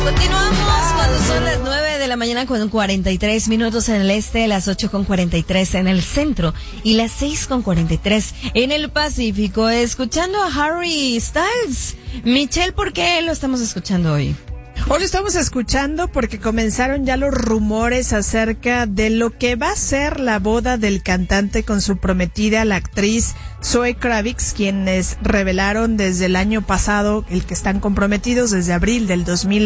Continuamos cuando son las 9 de la mañana con 43 minutos en el este, las 8 con 43 en el centro y las 6 con 43 en el Pacífico, escuchando a Harry Styles. Michelle, ¿por qué lo estamos escuchando hoy? Hoy lo estamos escuchando porque comenzaron ya los rumores acerca de lo que va a ser la boda del cantante con su prometida, la actriz Zoe Kravitz, quienes revelaron desde el año pasado el que están comprometidos desde abril del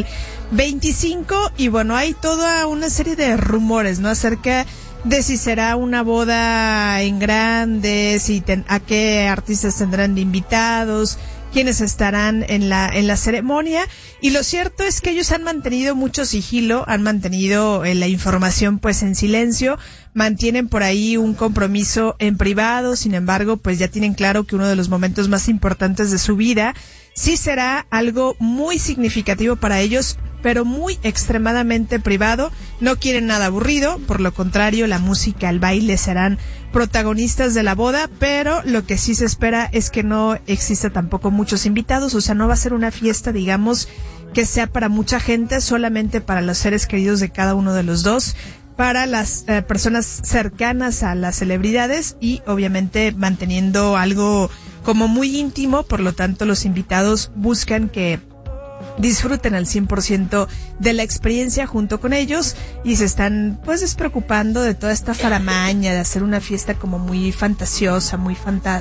2025. Y bueno, hay toda una serie de rumores, ¿no? Acerca de si será una boda en grande, a qué artistas tendrán de invitados, quiénes estarán en la ceremonia. Y lo cierto es que ellos han mantenido mucho sigilo, han mantenido la información pues en silencio, mantienen por ahí un compromiso en privado. Sin embargo, pues ya tienen claro que uno de los momentos más importantes de su vida sí será algo muy significativo para ellos, pero muy extremadamente privado. No quieren nada aburrido, por lo contrario, la música, el baile serán protagonistas de la boda, pero lo que sí se espera es que no exista tampoco muchos invitados, o sea, no va a ser una fiesta, digamos, que sea para mucha gente, solamente para los seres queridos de cada uno de los dos, para las personas cercanas a las celebridades y obviamente manteniendo algo como muy íntimo. Por lo tanto, los invitados buscan que disfruten al 100% de la experiencia junto con ellos y se están pues despreocupando de toda esta faramaña de hacer una fiesta como muy fantasiosa, muy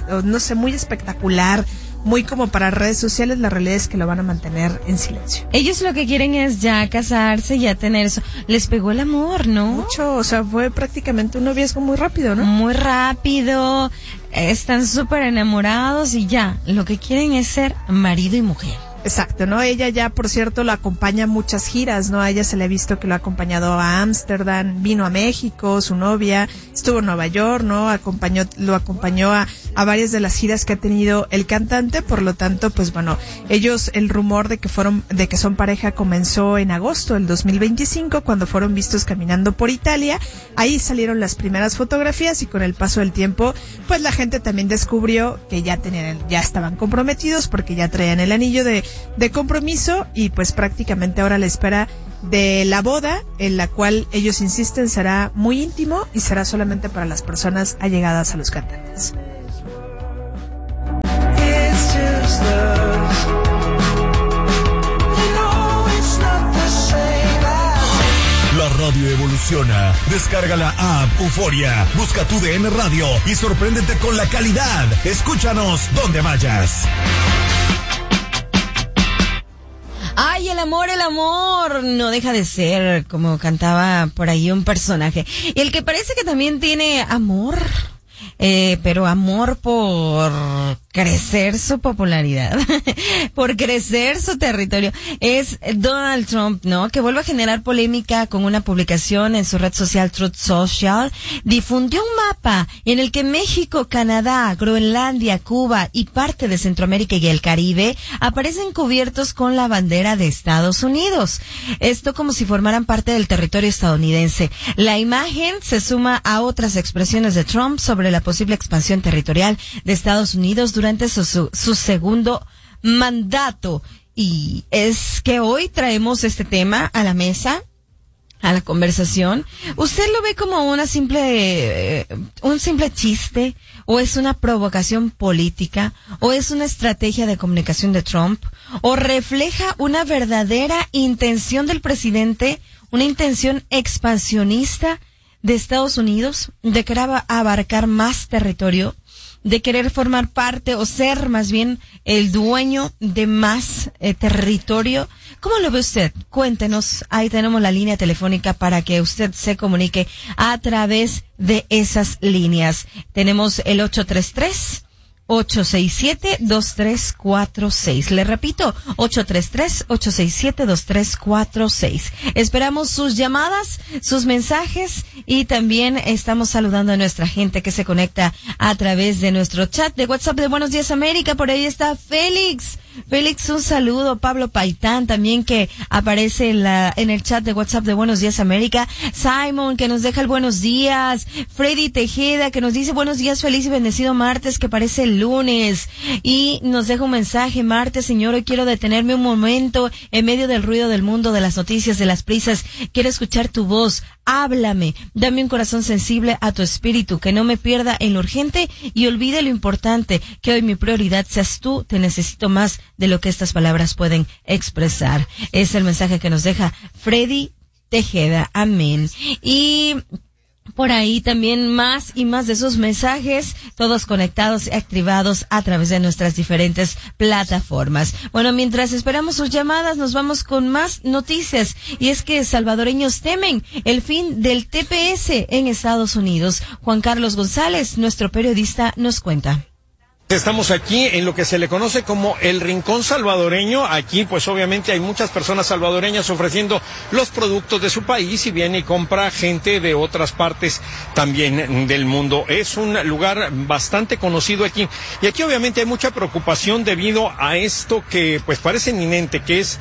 muy espectacular, muy como para redes sociales. La realidad es que lo van a mantener en silencio. Ellos lo que quieren es ya casarse, ya tener eso. Les pegó el amor, ¿no? Mucho, o sea, fue prácticamente un noviazgo muy rápido, ¿no? Muy rápido, están súper enamorados y ya, lo que quieren es ser marido y mujer. Exacto, ¿no? Ella ya, por cierto, lo acompaña a muchas giras, ¿no? A ella se le ha visto que lo ha acompañado a Ámsterdam, vino a México, su novia, estuvo en Nueva York, ¿no? Lo acompañó a varias de las giras que ha tenido el cantante. Por lo tanto, pues bueno, ellos, el rumor de que son pareja comenzó en agosto del 2025, cuando fueron vistos caminando por Italia. Ahí salieron las primeras fotografías y con el paso del tiempo, pues la gente también descubrió que ya estaban comprometidos porque ya traían el anillo de compromiso y pues prácticamente ahora la espera de la boda, en la cual ellos insisten será muy íntimo y será solamente para las personas allegadas a los cantantes. La radio evoluciona. Descarga la app Euforia, busca tu DN Radio y sorpréndete con la calidad. Escúchanos donde vayas. Ay, el amor no deja de ser, como cantaba por ahí un personaje. Y el que parece que también tiene amor, pero amor por crecer su popularidad, por crecer su territorio, es Donald Trump, ¿no? Que vuelve a generar polémica con una publicación en su red social Truth Social. Difundió un mapa en el que México, Canadá, Groenlandia, Cuba y parte de Centroamérica y el Caribe aparecen cubiertos con la bandera de Estados Unidos. Esto como si formaran parte del territorio estadounidense. La imagen se suma a otras expresiones de Trump sobre la posible expansión territorial de Estados Unidos durante su segundo mandato. Y es que hoy traemos este tema a la mesa, a la conversación. ¿Usted lo ve como un simple chiste? ¿O es una provocación política? ¿O es una estrategia de comunicación de Trump? ¿O refleja una verdadera intención del presidente, una intención expansionista de Estados Unidos, de querer abarcar más territorio, de querer formar parte o ser más bien el dueño de más territorio? ¿Cómo lo ve usted? Cuéntenos, ahí tenemos la línea telefónica para que usted se comunique a través de esas líneas. Tenemos el 833-867-2346. Le repito, 833-867-2346. Esperamos sus llamadas, sus mensajes y también estamos saludando a nuestra gente que se conecta a través de nuestro chat de WhatsApp de Buenos Días América. Por ahí está Félix. Félix, un saludo. Pablo Paitán también, que aparece en el chat de WhatsApp de Buenos Días América. Simon, que nos deja el buenos días. Freddy Tejeda, que nos dice buenos días, feliz y bendecido martes, que parece el lunes. Y nos deja un mensaje: martes, Señor, hoy quiero detenerme un momento en medio del ruido del mundo, de las noticias, de las prisas. Quiero escuchar tu voz. Háblame, dame un corazón sensible a tu espíritu, que no me pierda en lo urgente y olvide lo importante, que hoy mi prioridad seas tú. Te necesito más de lo que estas palabras pueden expresar. Es el mensaje que nos deja Freddy Tejeda. Amén. Y por ahí también más y más de sus mensajes, todos conectados y activados a través de nuestras diferentes plataformas. Bueno, mientras esperamos sus llamadas, nos vamos con más noticias. Y es que salvadoreños temen el fin del TPS en Estados Unidos. Juan Carlos González, nuestro periodista, nos cuenta. Estamos aquí en lo que se le conoce como el Rincón Salvadoreño. Aquí pues obviamente hay muchas personas salvadoreñas ofreciendo los productos de su país, y viene y compra gente de otras partes también del mundo. Es un lugar bastante conocido aquí, y aquí obviamente hay mucha preocupación debido a esto que pues parece inminente, que es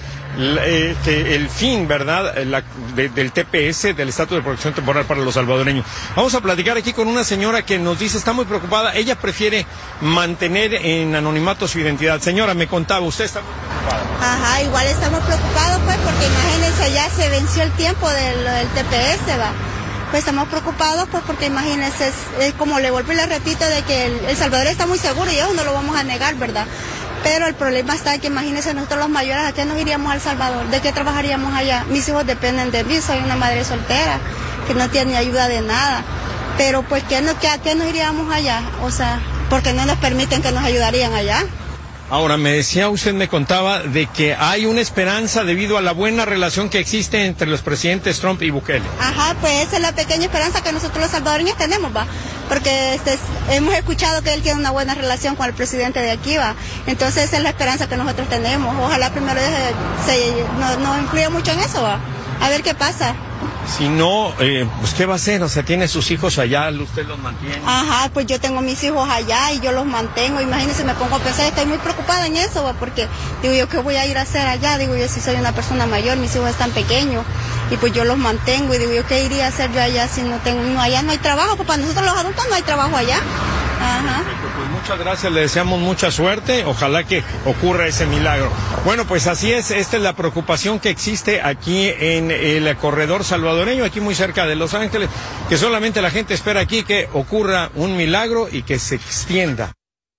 que el fin, ¿verdad?, del TPS, del Estatus de Protección Temporal para los salvadoreños. Vamos a platicar aquí con una señora que nos dice está muy preocupada. Ella prefiere mantener en anonimato su identidad. Señora, me contaba, usted está muy preocupada. Ajá, igual estamos preocupados, pues, porque imagínense, ya se venció el tiempo del TPS, va. Pues estamos preocupados, pues, porque imagínense, es como le vuelvo y le repito, de que el Salvador está muy seguro, y eso no lo vamos a negar, ¿verdad? Pero el problema está que imagínense, nosotros los mayores, ¿a qué nos iríamos a El Salvador? ¿De qué trabajaríamos allá? Mis hijos dependen de mí, soy una madre soltera, que no tiene ayuda de nada. Pero pues, ¿a qué nos iríamos allá? O sea, porque no nos permiten que nos ayudarían allá. Ahora, me decía, usted me contaba de que hay una esperanza debido a la buena relación que existe entre los presidentes Trump y Bukele. Ajá, pues esa es la pequeña esperanza que nosotros los salvadoreños tenemos, va. Porque hemos escuchado que él tiene una buena relación con el presidente de aquí, va. Entonces esa es la esperanza que nosotros tenemos. Ojalá primero no influya mucho en eso, va. A ver qué pasa. Si no, pues ¿qué va a hacer? O sea, tiene sus hijos allá, usted los mantiene. Ajá, pues yo tengo mis hijos allá y yo los mantengo. Imagínense, me pongo a pensar, estoy muy preocupada en eso, ¿va? Porque digo yo, ¿qué voy a ir a hacer allá? Digo yo, si soy una persona mayor, mis hijos están pequeños y pues yo los mantengo, y digo yo, ¿qué iría a hacer yo allá si allá no hay trabajo? Pues para nosotros los adultos no hay trabajo allá. Ajá. Pues muchas gracias, le deseamos mucha suerte, ojalá que ocurra ese milagro. Bueno, pues así es, esta es la preocupación que existe aquí en el corredor salvadoreño, aquí muy cerca de Los Ángeles, que solamente la gente espera aquí que ocurra un milagro y que se extienda.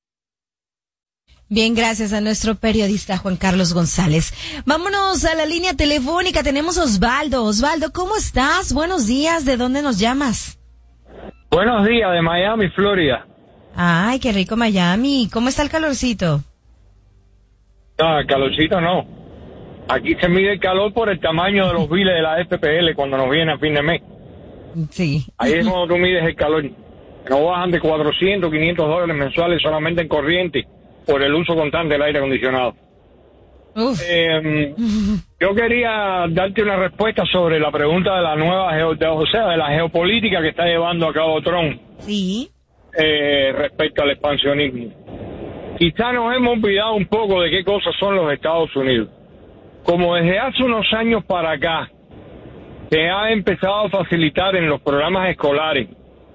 Bien, gracias a nuestro periodista Juan Carlos González. Vámonos a la línea telefónica, tenemos a Osvaldo. Osvaldo, ¿cómo estás? Buenos días, ¿de dónde nos llamas? Buenos días, de Miami, Florida. Ay, qué rico Miami. ¿Cómo está el calorcito? No, el calorcito no. Aquí se mide el calor por el tamaño de los biles de la FPL cuando nos viene a fin de mes. Sí. Ahí es cuando tú mides el calor. No bajan de 400, 500 dólares mensuales solamente en corriente por el uso constante del aire acondicionado. Yo quería darte una respuesta sobre la pregunta de la nueva, de la geopolítica que está llevando a cabo Trump. Sí. Respecto al expansionismo. Quizá nos hemos olvidado un poco de qué cosas son los Estados Unidos. Como desde hace unos años para acá se ha empezado a facilitar en los programas escolares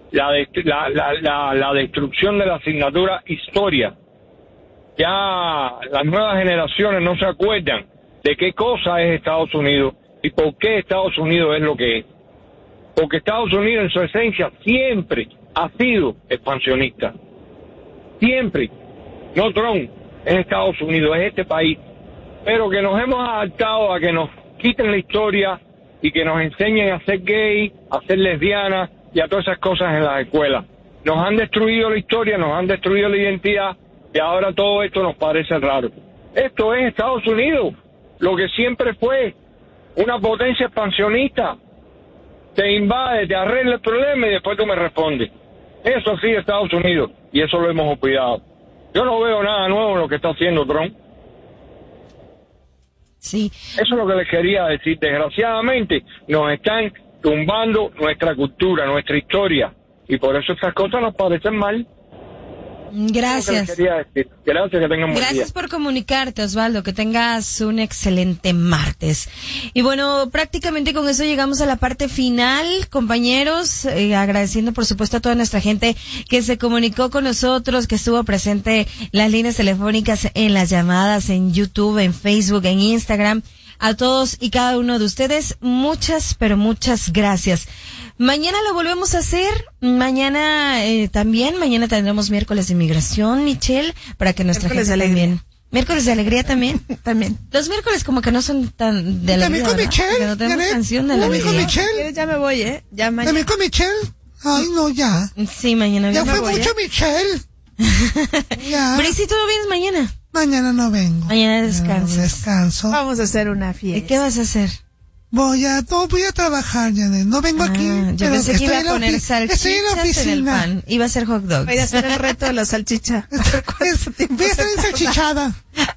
la destrucción de la asignatura historia, ya las nuevas generaciones no se acuerdan de qué cosa es Estados Unidos y por qué Estados Unidos es lo que es. Porque Estados Unidos en su esencia siempre ha sido expansionista. Siempre. No Trump, es Estados Unidos, es este país. Pero que nos hemos adaptado a que nos quiten la historia y que nos enseñen a ser gay, a ser lesbianas y a todas esas cosas en las escuelas. Nos han destruido la historia, nos han destruido la identidad y ahora todo esto nos parece raro. Esto es Estados Unidos, lo que siempre fue una potencia expansionista. Te invade, te arregla el problema y después tú me respondes. Eso sí es Estados Unidos y eso lo hemos olvidado. Yo no veo nada nuevo en lo que está haciendo Trump. Sí. Eso es lo que les quería decir. Desgraciadamente nos están tumbando nuestra cultura, nuestra historia y por eso estas cosas nos parecen mal. Gracias. Gracias, que tengan buen día. Gracias por comunicarte, Osvaldo, que tengas un excelente martes. Y bueno, prácticamente con eso llegamos a la parte final, compañeros, agradeciendo por supuesto a toda nuestra gente que se comunicó con nosotros, que estuvo presente en las líneas telefónicas, en las llamadas, en YouTube, en Facebook, en Instagram. A todos y cada uno de ustedes, muchas, pero muchas gracias. Mañana lo volvemos a hacer. Mañana mañana tendremos miércoles de inmigración, Michelle, para que nuestra gente esté bien. Miércoles de alegría también. También. Los miércoles como que no son tan de alegría, ¿También con Michelle? Porque no tenemos canción de alegría. ¿También con Michelle? Ya me voy, Ya mañana. ¿También con Michelle? Ay, no, ya. Sí, mañana. Ya me fue voy, mucho Michelle. Ya. Brisi, ¿tú no vienes mañana? Mañana no vengo. Mañana descansas. Descanso. Vamos a hacer una fiesta. ¿Y qué vas a hacer? Voy a trabajar, Janet. No vengo aquí. Yo pero pensé que iba a estoy poner en salchichas la en el oficina. pan. Iba a hacer hot dogs. Voy a hacer el reto de la salchicha. Voy a estar ensalchichada.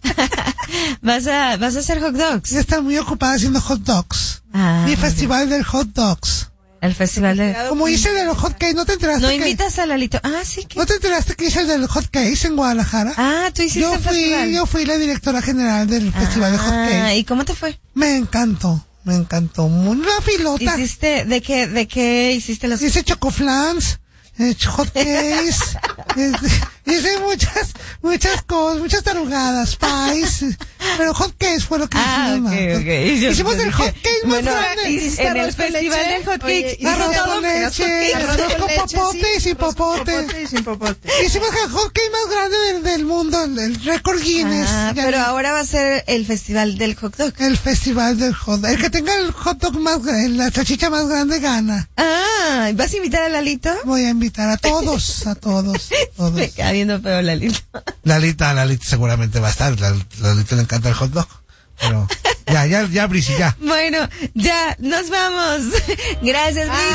¿Vas a hacer hot dogs? Voy a estar muy ocupada haciendo hot dogs. Mi festival del hot dogs. El festival de... Como hice de los hot cakes, ¿no te enteraste? ¿No invitas a Lalito? Sí que... ¿No te enteraste que hice el del hot cakes en Guadalajara? Tú hiciste el festival. Yo fui la directora general del festival de hot cakes. ¿Y cómo te fue? Me encantó. Una filota. ¿De qué hiciste los... Hice chocoflans, hot cakes, hice muchas cosas, muchas tarugadas, pies, pero hot cakes fue lo que hicimos. Okay. Hicimos el hot cake más grande. En el festival del hot cake. Arroz con leche, arroz con popote y sin popote. Hicimos el hot cake más grande del mundo, el récord Guinness. Pero ahora va a ser el festival del hot dog. El festival del hot dog. El que tenga el hot dog más grande, la salchicha más grande gana. ¿Vas a invitar a Lalito? Voy a invitar a todos. Me queda viendo feo Lalito. Lalita seguramente va a estar. Lalita le encanta el hot dog. Pero ya, Brisi, ya. Bueno, ya, nos vamos. Gracias, Brisi.